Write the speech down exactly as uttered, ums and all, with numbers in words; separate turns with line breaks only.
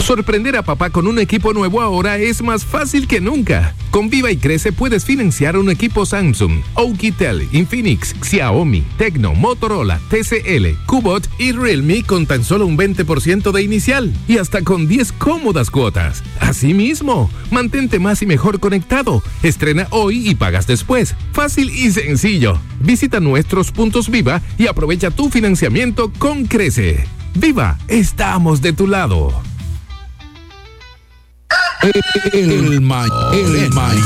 Sorprender a papá con un equipo nuevo ahora es más fácil que nunca. Con Viva y Crece puedes financiar un equipo Samsung, Oukitel, Infinix, Xiaomi, Tecno, Motorola, T C L, Kubot y Realme con tan solo un veinte por ciento de inicial y hasta con diez cómodas cuotas. Asimismo, mantente más y mejor conectado. Estrena hoy y pagas después. Fácil y sencillo. Visita nuestros puntos Viva y aprovecha tu financiamiento con Crece. Viva, estamos de tu lado.
El, el, el, el, el,